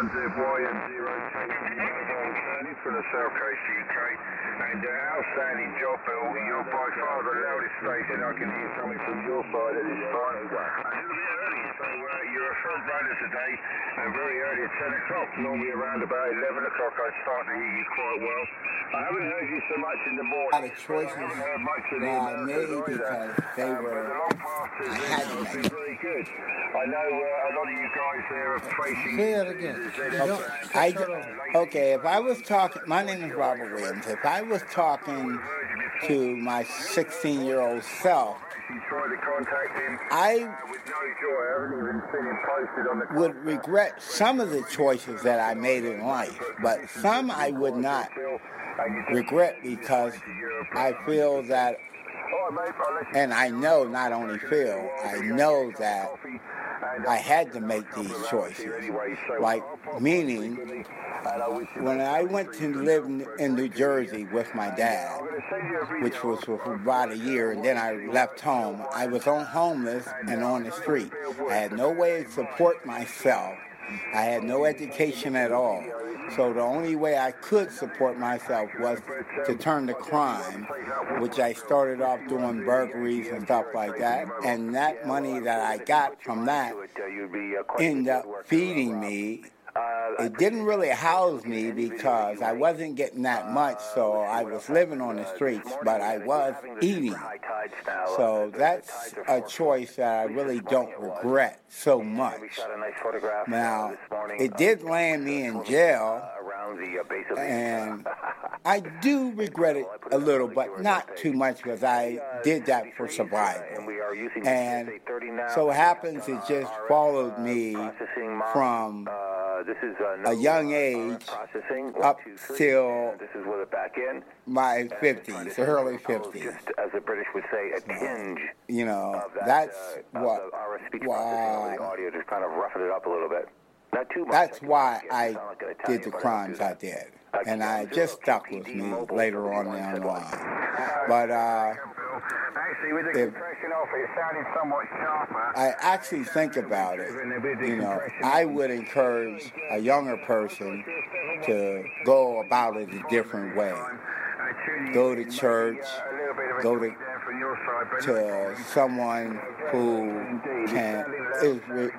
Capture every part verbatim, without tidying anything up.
one Z Y and zero K from the South Coast U K. And uh, outstanding job, Bill. You're by far the loudest station I can hear coming from your side at this time. A little bit early, so uh, you're a front runner today, and very early at ten o'clock. Normally around about eleven o'clock I start to hear you quite well. I haven't heard you so much in the morning. A lot of choices that I made because they were, I had to make. Very good. I know uh, a lot of you guys there are tracing. Say that again. I, okay, if I was talking, my name is Robert Williams. If I was talking to my sixteen-year-old self, I would regret some of the choices that I made in life, but some I would not regret because I feel that, and I know, not only feel, I know that I had to make these choices. Like, meaning, when I went to live in New Jersey with my dad, which was for about a year, and then I left home, I was on homeless and on the street. I had no way to support myself. I had no education at all. So the only way I could support myself was to turn to crime, which I started off doing burglaries and stuff like that. And that money that I got from that ended up feeding me. It didn't really house me because I wasn't getting that much, so I was living on the streets, but I was eating. So that's a choice that I really don't regret so much. Now, it did land me in jail, and I do regret it a little, but not too much because I did that for survival. And so it happens it just followed me from a young age up till my fifties, early fifties. As the British would say, a tinge. You know, that's what. Why? Audio just kind of roughed it up a little bit. Not too much. That's why I did the crimes I did, and I just stuck with me later on down the line. But uh, if I actually think about it, you know, I would encourage a younger person to go about it a different way. Go to church, go to, to someone who can, is,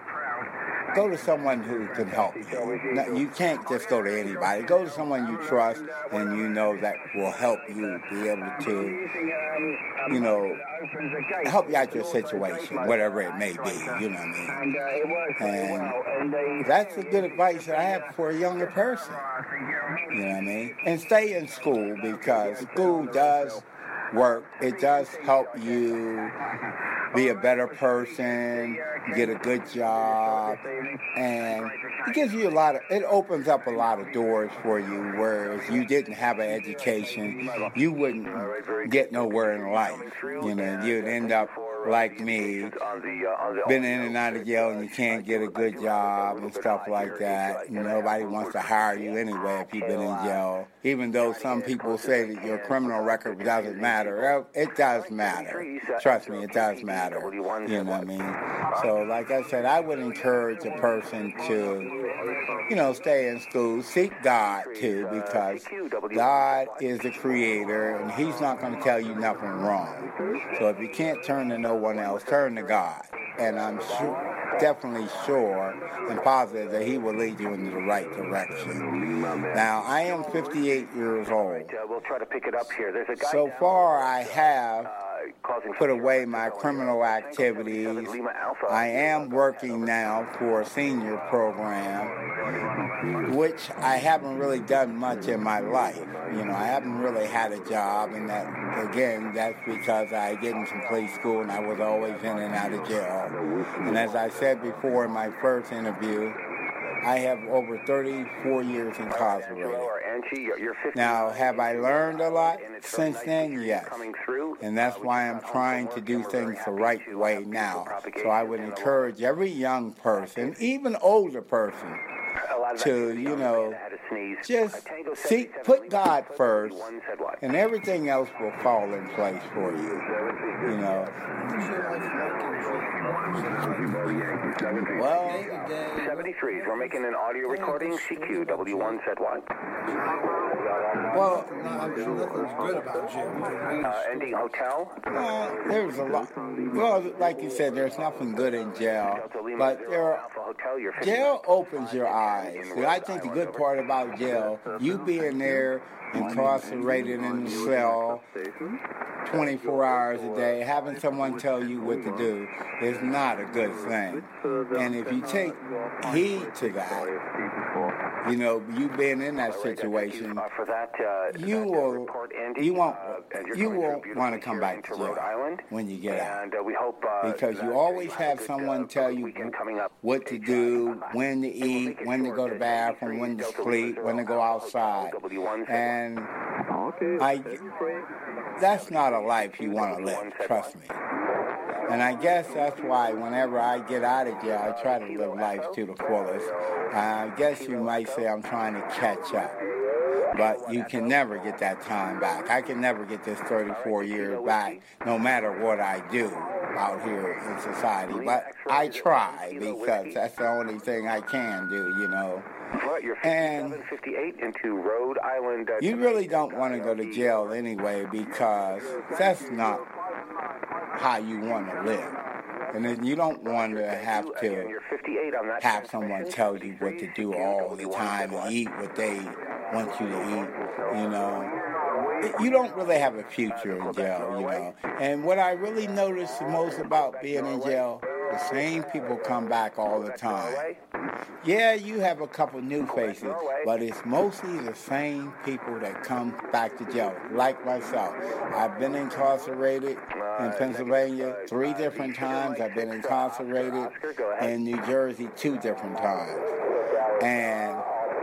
go to someone who can help you. No, you can't just go to anybody. Go to someone you trust and you know that will help you be able to, you know, help you out your situation, whatever it may be, you know what I mean? And that's a good advice that I have for a younger person, you know what I mean? And stay in school because school does work. It does help you be a better person, get a good job, and it gives you a lot of, it opens up a lot of doors for you, whereas you didn't have an education, you wouldn't get nowhere in life. You know, you'd end up like me, been in and out of jail and you can't get a good job and stuff like that. Nobody wants to hire you anyway if you've been in jail. Even though some people say that your criminal record doesn't matter. It does matter. Trust me, it does matter. You know what I mean? So like I said, I would encourage a person to, you know, stay in school, seek God too, because God is the creator and he's not going to tell you nothing wrong. So if you can't turn to no one else, turn to God. And I'm sure, definitely sure and positive that he will lead you in the right direction. Now, I am fifty-eight years old. So far, I have put away my criminal activities. I am working now for a senior program, which I haven't really done much in my life. You know, I haven't really had a job, and that, again, that's because I didn't complete school and I was always in and out of jail. And as I said before in my first interview, I have over thirty-four years incarcerated. Now, have I learned a lot since then? Yes. And that's why I'm trying to do things the right way now. So I would encourage every young person, even older person, to, you know, just seek, put God first, and everything else will fall in place for you. you know. Well, seventy-threes, we're making an audio recording, C Q, W one Z Y. Well, good about jail. Uh, ending hotel. Uh, there's a lot. Well, like you said, there's nothing good in jail, but there are, jail opens your eyes. And I think the good part about jail, you being there, incarcerated in the cell, twenty-four hours a day, having someone tell you what to do is not a good thing. And if you take heed to that, you know, you being in that situation, you will, you won't, you won't want to come back to jail when you get out, because you always have someone tell you what to do, when to eat, when to go to the bathroom, when to sleep, when to go outside, and I, that's not a life you want to live, trust me. And I guess that's why whenever I get out of jail, I try to live life to the fullest. I guess you might say I'm trying to catch up. But you can never get that time back. I can never get this thirty-four years back, no matter what I do out here in society. But I try, because that's the only thing I can do, you know. And you really don't want to go to jail anyway, because that's not how you want to live. And then you don't want to have to have someone tell you what to do all the time and eat what they want you to eat, you know. You don't really have a future in jail, you know. And what I really noticed the most about being in jail, the same people come back all the time. Yeah, you have a couple new faces, but it's mostly the same people that come back to jail, like myself. I've been incarcerated in Pennsylvania three different times. I've been incarcerated in New Jersey two different times. And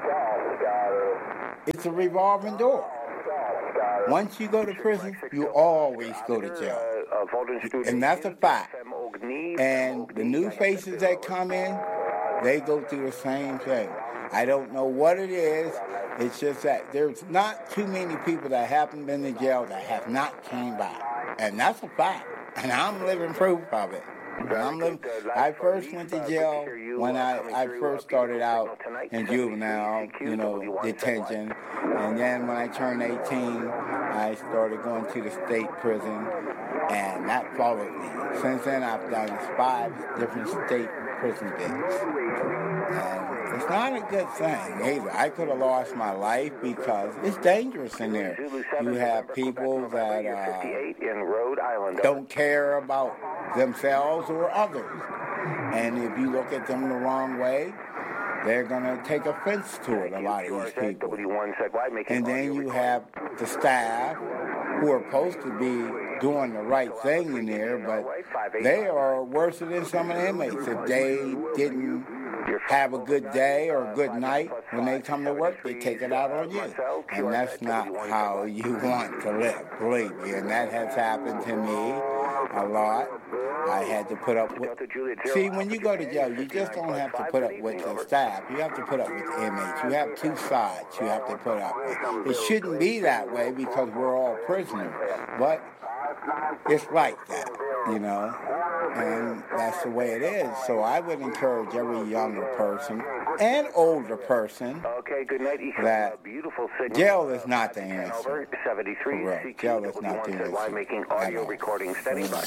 it's a revolving door. Once you go to prison, you always go to jail. And that's a fact. And the new faces that come in, they go through the same thing. I don't know what it is. It's just that there's not too many people that haven't been in jail that have not came back. And that's a fact. And I'm living proof of it. I'm living, I first went to jail when I, I first started out in juvenile, you know, detention. And then when I turned eighteen, I started going to the state prison, and that followed me. Since then, I've done five different state prison dates. And it's not a good thing either. I could have lost my life because it's dangerous in there. You have people that uh, don't care about themselves or others. And if you look at them the wrong way, they're going to take offense to it, a lot of these people. And then you have the staff who are supposed to be doing the right thing in there, but they are worse than some of the inmates. If they didn't have a good day or a good night, when they come to work, they take it out on you. And that's not how you want to live, believe me. And that has happened to me a lot. I had to put up with... See, when you go to jail, you just don't have to put up with the staff. You have to put up with the inmates. You have two sides you have to put up with. It shouldn't be that way because we're all prisoners. But it's like that, you know, and that's the way it is. So I would encourage every younger person and older person that jail is not the answer. Correct. Jail is not the answer. Making audio recording standing by.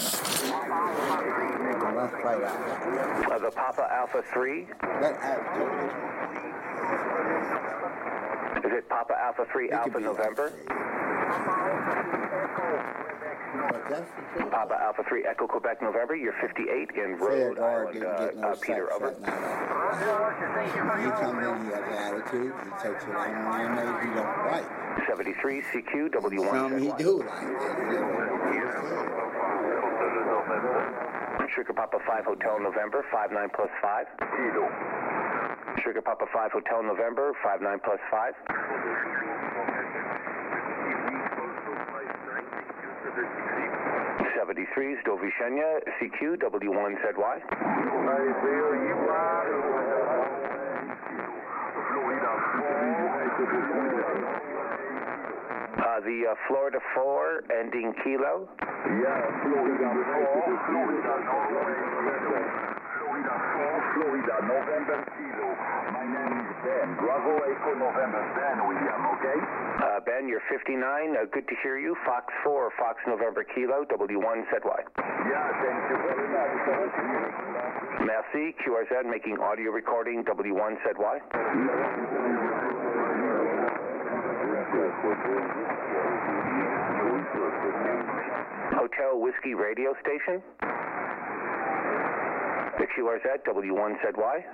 Let's play that. Uh, the Papa Alpha three. Is it Papa Alpha three Alpha November? Papa Alpha three Echo Quebec November, you're fifty-eight in Rhode Island, uh, uh, Peter, over. You come in, you have the attitude, he takes it on one end, you don't like. seventy-three C Q, W one. Some he do like. Sugar Papa five Hotel November, five nine plus five. Sugar Papa five Hotel November, five nine plus five. seventy-three Zdovishenya, C Q, W one Z Y. Uh, the uh, Florida four ending kilo. Yeah, Florida four, Florida, Florida four, Florida, November kilo. My name is Ben. Bravo Echo November, Ben William, okay? Uh, Ben, you're fifty-nine. Uh, good to hear you. Fox four, Fox November kilo, W one Z Y. Yeah, thank you very much. Merci, Q R Z making audio recording, W one Z Y. Hotel Whiskey radio station. The Q R Z, W one Z Y.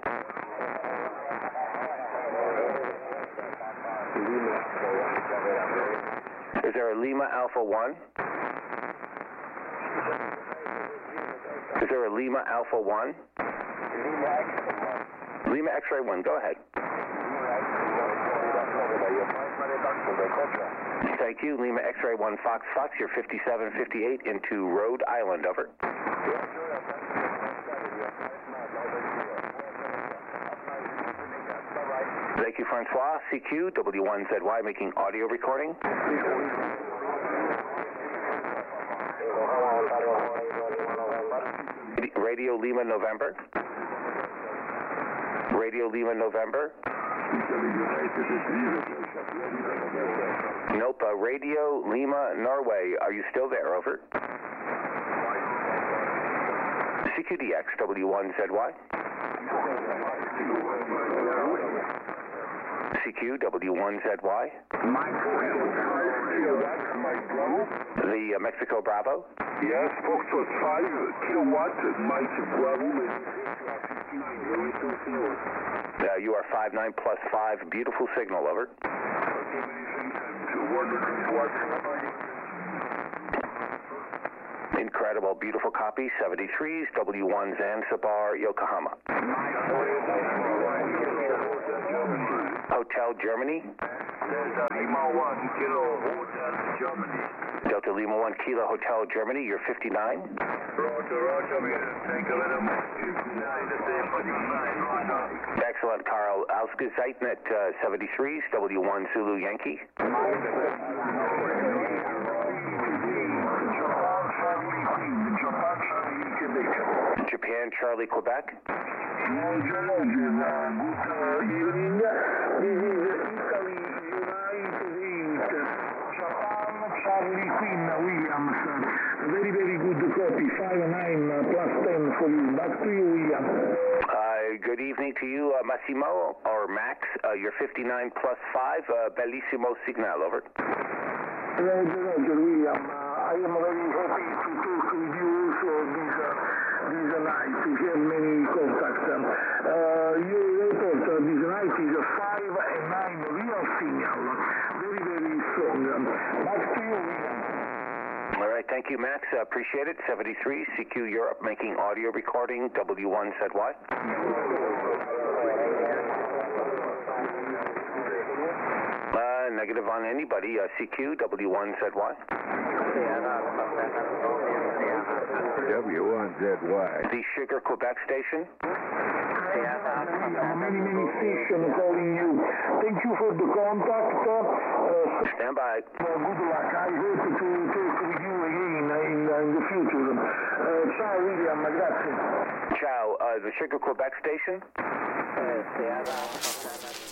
Is there a Lima Alpha one? Is there a Lima Alpha one? Lima X-ray one, go ahead. Thank you. Lima X-ray one Fox Fox, you're fifty-seven fifty-eight into Rhode Island, over. Thank you, Francois. C Q, W one Z Y making audio recording. Radio Lima November. Radio Lima November. Nope. Uh, Radio Lima Norway. Are you still there? Over. C Q D X, W one Z Y. C Q, W one Z Y. The uh, Mexico Bravo. Yes, Foxtrot five, kilowatt, Mike Bravo. Uh, you are five nine plus five, beautiful signal, over. Incredible, beautiful copy, seventy-threes, W one Zanzibar, Yokohama. Hotel Germany. Delta Lima one, Kilo, Hotel Germany. Delta Lima one, Kilo, Hotel Germany, you're fifty-nine. Roger, Roger, thank you very much. Excellent, Carl. Ausgezeichnet at uh, seventy-threes, W one Zulu Yankee. Japan, Charlie, Quebec. Good evening. This is Italy, United Japan, Charlie Queen, Williams. Very, very good copy. five nine plus ten for you. Back to you, William. Uh, good evening to you, uh, Massimo, or Max. Uh, you're fifty-nine plus five. Uh, bellissimo signal, over. Roger, Roger, William. Uh, I am very happy to talk with you also this, uh, this night. We have many contacts. Um, uh, your report uh, this night is a five and nine real signal. Very, very strong. Um, back to you, William. All right, thank you, Max. Uh, appreciate it. seventy-three, C Q Europe making audio recording, W one Z Y. Uh, negative on anybody. Uh, C Q, W one Z Y. W one Z Y. The Sugar, Quebec station. Many, many stations calling you. Thank you for the contact. Uh, Stand by. Uh, good luck. I hope to talk with you again in, in the future. Uh, ciao, William. Grazie. Ciao. Uh, the Sugar, Quebec station.